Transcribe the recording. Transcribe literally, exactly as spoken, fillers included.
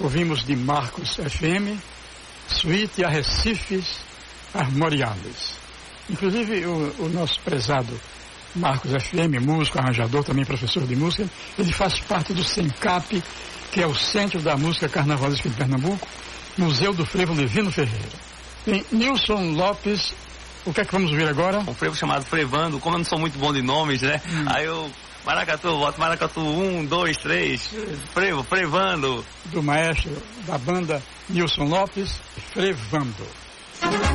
Ouvimos de Marcos F M, Suíte Arrecifes Armoriales. Inclusive o, o nosso prezado Marcos F M, músico, arranjador, também professor de música, ele faz parte do SENCAP, que é o Centro da Música Carnavalesca de Pernambuco, Museu do Frevo Levino Ferreira. Tem Nilson Lopes, o que é que vamos ouvir agora? Um frevo chamado Frevando, como eu não sou muito bom de nomes, né? Hum. Aí eu, Maracatu, boto Maracatu, um, dois, três, frevo, Frevando. Do maestro da banda Nilson Lopes, Frevando.